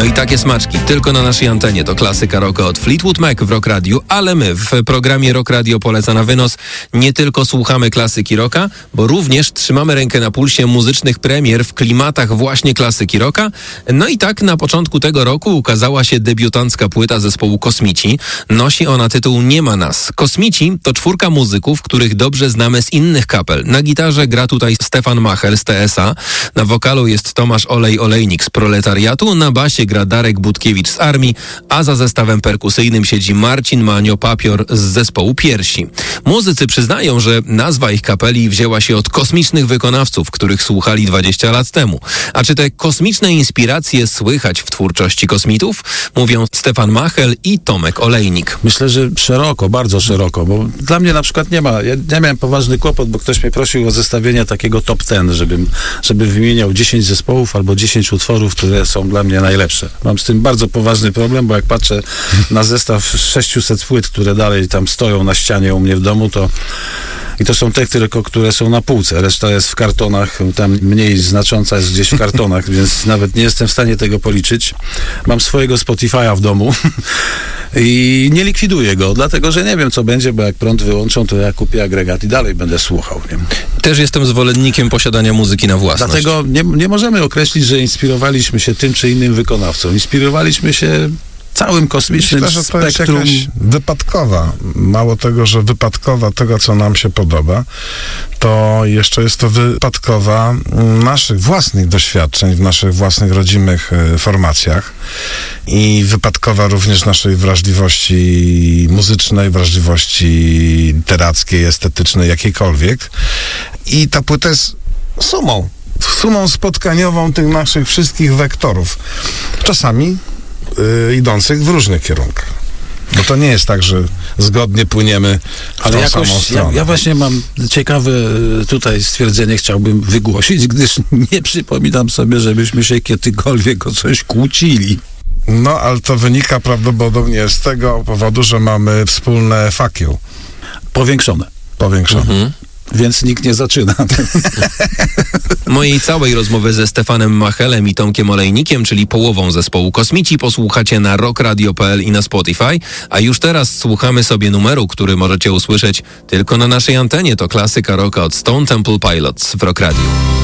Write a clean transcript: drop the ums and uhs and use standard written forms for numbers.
No i takie smaczki, tylko na naszej antenie. To klasyka rocka od Fleetwood Mac w Rock Radio, ale my w programie Rock Radio poleca na wynos nie tylko słuchamy klasyki rocka, bo również trzymamy rękę na pulsie muzycznych premier w klimatach właśnie klasyki rocka. No i tak na początku tego roku ukazała się debiutancka płyta zespołu Kosmici. Nosi ona tytuł Nie ma nas. Kosmici to 4 muzyków, których dobrze znamy z innych kapel. Na gitarze gra tutaj Stefan Machel z TSA, na wokalu jest Tomasz Olejnik z Proletariatu, na basie gra Darek Budkiewicz z Armii, a za zestawem perkusyjnym siedzi Marcin Manio-Papior z zespołu Piersi. Muzycy przyznają, że nazwa ich kapeli wzięła się od kosmicznych wykonawców, których słuchali 20 lat temu. A czy te kosmiczne inspiracje słychać w twórczości kosmitów? Mówią Stefan Machel i Tomek Olejnik. Myślę, że szeroko, bardzo szeroko, bo dla mnie na przykład ja miałem poważny kłopot, bo ktoś mnie prosił o zestawienie takiego top 10, żeby wymieniał 10 zespołów albo 10 utworów, które są dla mnie najlepsze. Mam z tym bardzo poważny problem, bo jak patrzę na zestaw 600 płyt, które dalej tam stoją na ścianie u mnie w domu, to są te, które są na półce. Reszta jest w kartonach, tam mniej znacząca jest gdzieś w kartonach, więc nawet nie jestem w stanie tego policzyć. Mam swojego Spotify'a w domu i nie likwiduję go, dlatego, że nie wiem, co będzie, bo jak prąd wyłączą, to ja kupię agregat i dalej będę słuchał. Nie? Też jestem zwolennikiem posiadania muzyki na własność. Dlatego nie możemy określić, że inspirowaliśmy się tym czy innym wykonawcą. Inspirowaliśmy się całym kosmicznym spektrum. To jest jakaś wypadkowa. Mało tego, że wypadkowa tego, co nam się podoba, to jeszcze jest to wypadkowa naszych własnych doświadczeń w naszych własnych rodzimych formacjach i wypadkowa również naszej wrażliwości muzycznej, wrażliwości literackiej, estetycznej, jakiejkolwiek. I ta płyta jest sumą spotkaniową tych naszych wszystkich wektorów. Czasami idących w różnych kierunkach. Bo to nie jest tak, że zgodnie płyniemy w tą samą stronę. Ja właśnie mam ciekawe tutaj stwierdzenie, chciałbym wygłosić, gdyż nie przypominam sobie, żebyśmy się kiedykolwiek o coś kłócili. No, ale to wynika prawdopodobnie z tego powodu, że mamy wspólne fuck you. Powiększone. Więc nikt nie zaczyna. Mojej całej rozmowy ze Stefanem Machelem i Tomkiem Olejnikiem, czyli połową zespołu Kosmici, posłuchacie na rockradio.pl i na Spotify, a już teraz słuchamy sobie numeru, który możecie usłyszeć tylko na naszej antenie. To klasyka rocka od Stone Temple Pilots w Rock Radio.